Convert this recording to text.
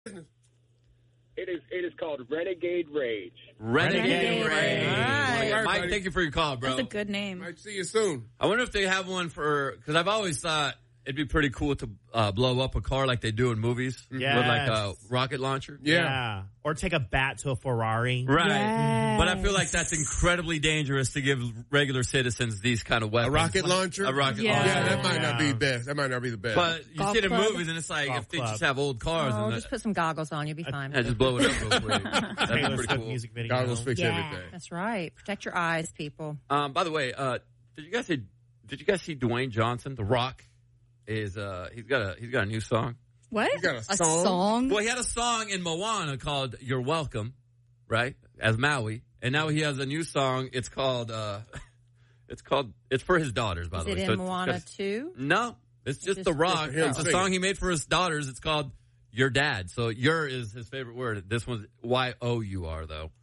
It is called Renegade Rage. Renegade Rage. Right. Mike, thank you for your call, bro. That's a good name. Might see you soon. I wonder if they have one for, because I've always thought it'd be pretty cool to blow up a car like they do in movies. Yes. With like a rocket launcher. Yeah. Or take a bat to a Ferrari. Right. Yes. But I feel like that's incredibly dangerous to give regular citizens these kind of weapons. A rocket launcher? A rocket Yeah. launcher. Yeah, that might not be best. That might not be the best. But you Golf see it in club. movies and it's like, Golf if they club. just have old cars Oh, and just put some goggles on. You'll be fine. just blow it up real quick. That'd be Taylor pretty Swift cool. music video. Goggles fix Yeah. everything. That's right. Protect your eyes, people. By the way, did you guys see Dwayne Johnson, The Rock? He's got a new song. What? You got a A song? song? Well, he had a song in Moana called "You're Welcome," right? As Maui, and now he has a new song. It's called it's for his daughters, by Is the it way. in Moana 2? No, it's just just The Rock. for him It's a singing. song he made for his daughters. It's called "Your Dad." So "your" is his favorite word. This one's Y-O-U-R though.